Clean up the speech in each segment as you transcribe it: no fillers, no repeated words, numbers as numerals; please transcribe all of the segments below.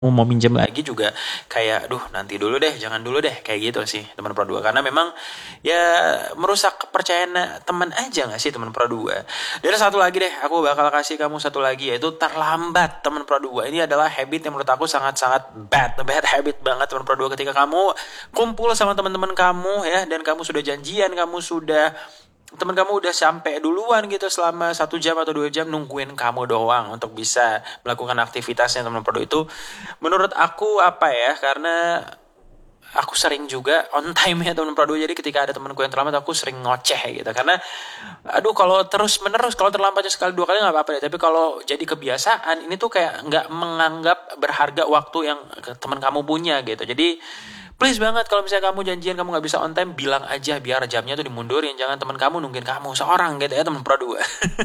mau minjem lagi juga kayak duh nanti dulu deh, jangan dulu deh, kayak gitu sih teman Pro 2. Karena memang ya merusak kepercayaan teman aja nggak sih teman Pro 2. Dan satu lagi deh, aku bakal kasih kamu satu lagi, yaitu terlambat teman Pro 2. Ini adalah habit yang menurut aku sangat-sangat bad habit banget teman Pro 2. Ketika kamu kumpul sama teman-teman kamu ya, dan kamu sudah janjian, teman kamu udah sampai duluan gitu selama 1 jam atau 2 jam nungguin kamu doang untuk bisa melakukan aktivitasnya teman Prodo itu. Menurut aku apa ya, karena aku sering juga on time ya teman Prodo, jadi ketika ada temanku yang terlambat aku sering ngoceh gitu, karena aduh kalau terus menerus, kalau terlambatnya sekali 2 kali nggak apa-apa deh, tapi kalau jadi kebiasaan ini tuh kayak nggak menganggap berharga waktu yang teman kamu punya gitu. Jadi please banget, kalau misalnya kamu janjian kamu nggak bisa on time, bilang aja biar jamnya tuh dimundurin. Jangan teman kamu nungguin kamu seorang gitu ya teman Pro 2.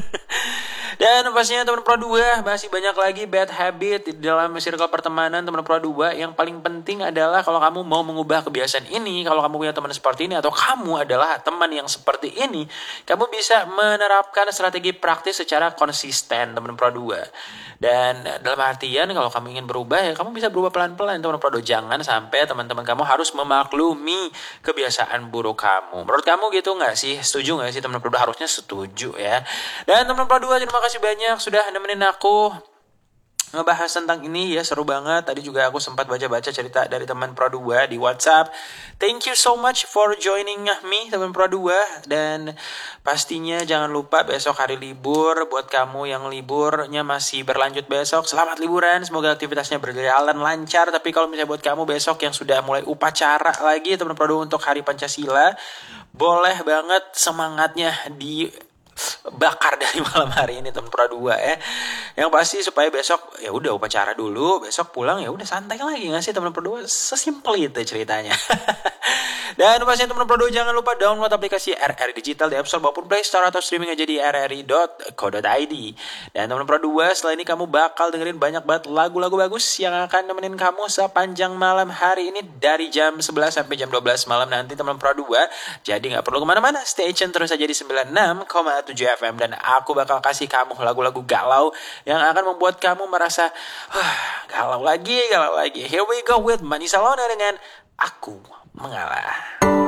Dan pastinya teman Pro 2 masih banyak lagi bad habit di dalam circle pertemanan teman Pro 2. Yang paling penting adalah kalau kamu mau mengubah kebiasaan ini, kalau kamu punya teman seperti ini atau kamu adalah teman yang seperti ini, kamu bisa menerapkan strategi praktis secara konsisten teman Pro 2. Dan dalam artian kalau kamu ingin berubah ya kamu bisa berubah pelan-pelan teman Pro 2. Jangan sampai teman-teman kamu harus memaklumi kebiasaan buruk kamu. Menurut kamu gitu nggak sih? Setuju nggak sih teman Pro 2? Harusnya setuju ya. Dan teman Pro 2, terima kasih banyak sudah nemenin aku ngebahas tentang ini ya, seru banget. Tadi juga aku sempat baca-baca cerita dari teman Pro 2 di WhatsApp. Thank you so much for joining me teman Pro 2. Dan pastinya jangan lupa besok hari libur. Buat kamu yang liburnya masih berlanjut besok, selamat liburan, semoga aktivitasnya berjalan lancar. Tapi kalau misalnya buat kamu besok yang sudah mulai upacara lagi teman Pro 2 untuk Hari Pancasila, boleh banget semangatnya bakar dari malam hari ini teman Pro 2 ya. Yang pasti supaya besok ya udah upacara dulu, besok pulang ya udah santai lagi, nggak sih teman Pro 2? Sesimpel itu ceritanya. Dan pastinya teman Pro 2 jangan lupa download aplikasi RRI Digital di App Store maupun Play Store, atau streaming aja di rri.co.id. Dan teman Pro 2, setelah ini kamu bakal dengerin banyak banget lagu-lagu bagus yang akan nemenin kamu sepanjang malam hari ini dari jam 11 sampai jam 12 malam nanti teman Pro 2. Jadi gak perlu kemana-mana, stay tune terus aja di 96,7 FM. Dan aku bakal kasih kamu lagu-lagu galau yang akan membuat kamu merasa galau lagi. Here we go with Manisa Lona dengan Aku Mengalah.